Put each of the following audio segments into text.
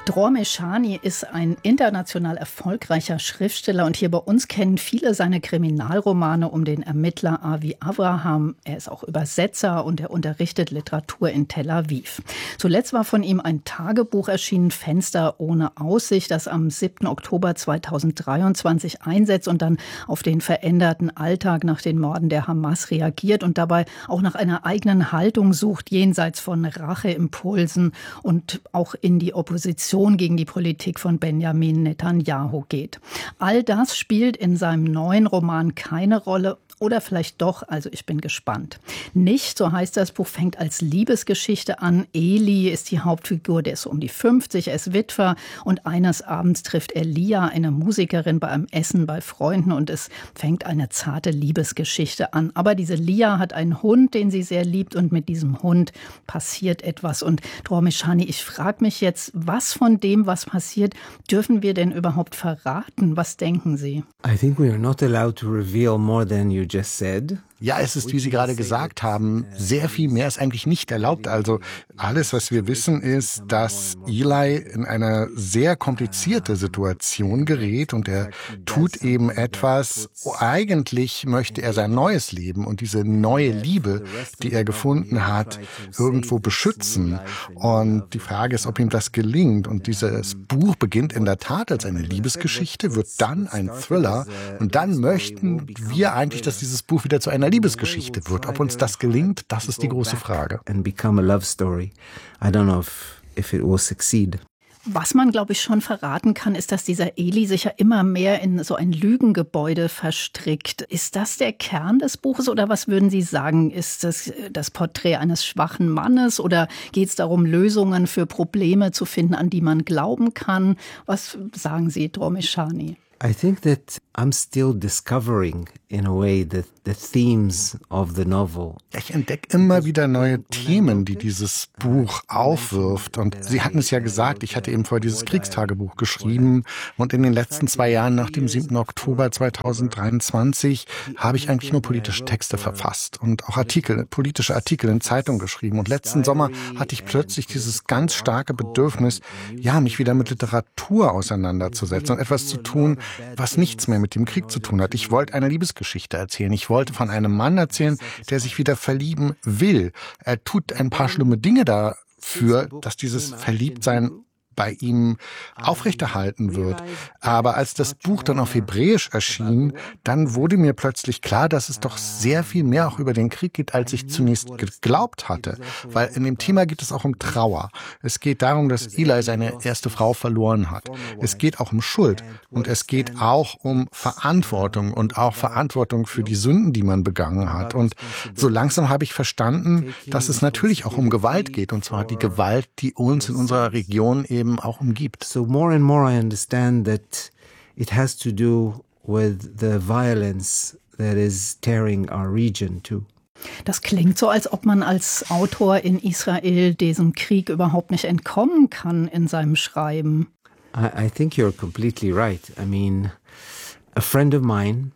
Dror Meshani ist ein international erfolgreicher Schriftsteller und hier bei uns kennen viele seine Kriminalromane um den Ermittler Avi Avraham. Er ist auch Übersetzer und er unterrichtet Literatur in Tel Aviv. Zuletzt war von ihm ein Tagebuch erschienen, Fenster ohne Aussicht, das am 7. Oktober 2023 einsetzt und dann auf den veränderten Alltag nach den Morden der Hamas reagiert und dabei auch nach einer eigenen Haltung sucht, jenseits von Racheimpulsen und auch in die Opposition gegen die Politik von Benjamin Netanyahu geht. All das spielt in seinem neuen Roman keine Rolle. Oder vielleicht doch, also ich bin gespannt. Nicht, so heißt das Buch, fängt als Liebesgeschichte an. Eli ist die Hauptfigur, der ist so um die 50, er ist Witwer und eines Abends trifft er Lia, eine Musikerin, bei einem Essen bei Freunden und es fängt eine zarte Liebesgeschichte an. Aber diese Lia hat einen Hund, den sie sehr liebt und mit diesem Hund passiert etwas. Und Dror Meshani, ich frage mich jetzt, was von dem, was passiert, dürfen wir denn überhaupt verraten? Was denken Sie? I think we are not allowed to reveal more than you just said. Ja, es ist, wie Sie gerade gesagt haben, sehr viel mehr ist eigentlich nicht erlaubt. Also alles, was wir wissen, ist, dass Eli in eine sehr komplizierte Situation gerät und er tut eben etwas, eigentlich möchte er sein neues Leben und diese neue Liebe, die er gefunden hat, irgendwo beschützen. Und die Frage ist, ob ihm das gelingt. Und dieses Buch beginnt in der Tat als eine Liebesgeschichte, wird dann ein Thriller und dann möchten wir eigentlich, dass dieses Buch wieder zu einer Liebesgeschichte wird. Ob uns das gelingt, das ist die große Frage. Was man, glaube ich, schon verraten kann, ist, dass dieser Eli sich ja immer mehr in so ein Lügengebäude verstrickt. Ist das der Kern des Buches oder was würden Sie sagen? Ist das das Porträt eines schwachen Mannes oder geht es darum, Lösungen für Probleme zu finden, an die man glauben kann? Was sagen Sie, Dror Meshani? I think that I'm still discovering, in a way, the themes of the novel. Ich entdecke immer wieder neue Themen, die dieses Buch aufwirft. Und Sie hatten es ja gesagt, ich hatte eben vorher dieses Kriegstagebuch geschrieben. Und in den letzten 2 Jahren nach dem 7. Oktober 2023 habe ich eigentlich nur politische Texte verfasst und auch politische Artikel in Zeitungen geschrieben. Und letzten Sommer hatte ich plötzlich dieses ganz starke Bedürfnis, mich wieder mit Literatur auseinanderzusetzen und etwas zu tun, was nichts mehr mit dem Krieg zu tun hat. Ich wollte eine Liebesgeschichte erzählen. Ich wollte von einem Mann erzählen, der sich wieder verlieben will. Er tut ein paar schlimme Dinge dafür, dass dieses Verliebtsein bei ihm aufrechterhalten wird. Aber als das Buch dann auf Hebräisch erschien, dann wurde mir plötzlich klar, dass es doch sehr viel mehr auch über den Krieg geht, als ich zunächst geglaubt hatte. Weil in dem Thema geht es auch um Trauer. Es geht darum, dass Eli seine erste Frau verloren hat. Es geht auch um Schuld. Und es geht auch um Verantwortung und auch Verantwortung für die Sünden, die man begangen hat. Und so langsam habe ich verstanden, dass es natürlich auch um Gewalt geht. Und zwar die Gewalt, die uns in unserer Region eben auch umgibt. So more and more I understand that it has to do with the violence that is tearing our region too. Das klingt so, als ob man als Autor in Israel diesem Krieg überhaupt nicht entkommen kann in seinem Schreiben. I think you're completely right. I mean, a friend of mine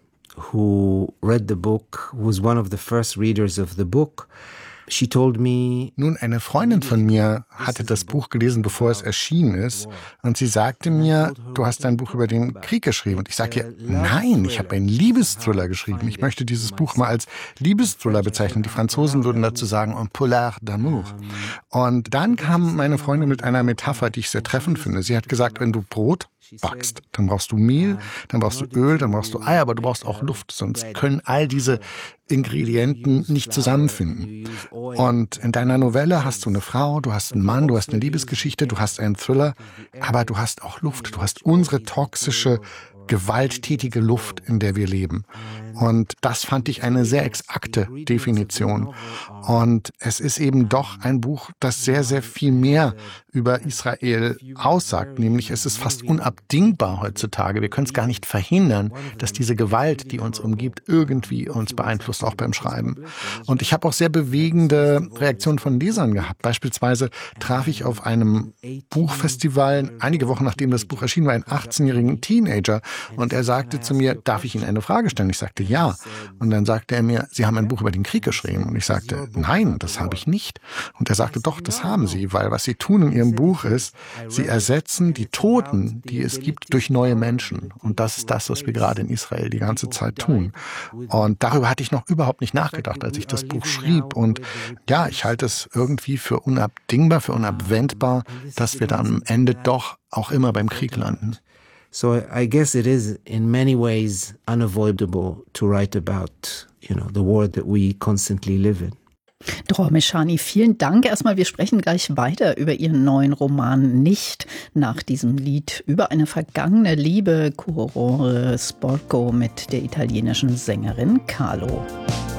who read the book was one of the first readers of the book. She told me, Nun, eine Freundin von mir hatte das Buch gelesen, bevor es erschienen ist. Und sie sagte mir, du hast ein Buch über den Krieg geschrieben. Und ich sagte ihr, nein, ich habe einen Liebesthriller geschrieben. Ich möchte dieses Buch mal als Liebesthriller bezeichnen. Die Franzosen würden dazu sagen, un polar d'amour. Und dann kam meine Freundin mit einer Metapher, die ich sehr treffend finde. Sie hat gesagt, wenn du Brot backst, dann brauchst du Mehl, dann brauchst du Öl, dann brauchst du Eier, aber du brauchst auch Luft, sonst können all diese Ingredienten nicht zusammenfinden. Und in deiner Novelle hast du eine Frau, du hast einen Mann, du hast eine Liebesgeschichte, du hast einen Thriller, aber du hast auch Luft, du hast unsere toxische, gewalttätige Luft, in der wir leben. Und das fand ich eine sehr exakte Definition. Und es ist eben doch ein Buch, das sehr, sehr viel mehr über Israel aussagt. Nämlich es ist fast unabdingbar heutzutage. Wir können es gar nicht verhindern, dass diese Gewalt, die uns umgibt, irgendwie uns beeinflusst, auch beim Schreiben. Und ich habe auch sehr bewegende Reaktionen von Lesern gehabt. Beispielsweise traf ich auf einem Buchfestival, einige Wochen nachdem das Buch erschien war, einen 18-jährigen Teenager. Und er sagte zu mir, darf ich Ihnen eine Frage stellen? Ich sagte, ja. Und dann sagte er mir, Sie haben ein Buch über den Krieg geschrieben. Und ich sagte, nein, das habe ich nicht. Und er sagte, doch, das haben Sie, weil was Sie tun in Ihrem Buch ist, Sie ersetzen die Toten, die es gibt, durch neue Menschen. Und das ist das, was wir gerade in Israel die ganze Zeit tun. Und darüber hatte ich noch überhaupt nicht nachgedacht, als ich das Buch schrieb. Und ja, ich halte es irgendwie für unabdingbar, für unabwendbar, dass wir dann am Ende doch auch immer beim Krieg landen. So I guess it is in many ways unavoidable to write about, the war that we constantly live in. Dror Meshani, vielen Dank. Erstmal, wir sprechen gleich weiter über Ihren neuen Roman Nicht nach diesem Lied über eine vergangene Liebe, Cuore Sporco mit der italienischen Sängerin Carlo.